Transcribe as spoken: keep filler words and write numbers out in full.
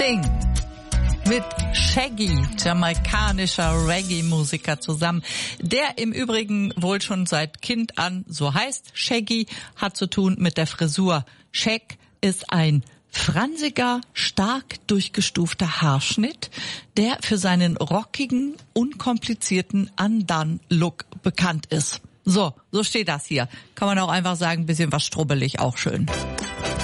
Sting mit Shaggy, jamaikanischer Reggae-Musiker zusammen, der im Übrigen wohl schon seit Kind an so heißt. Shaggy hat zu tun mit der Frisur. Shag ist ein fransiger, stark durchgestufter Haarschnitt, der für seinen rockigen, unkomplizierten Undone-Look bekannt ist. So, so steht das hier. Kann man auch einfach sagen, ein bisschen was strubbelig, auch schön.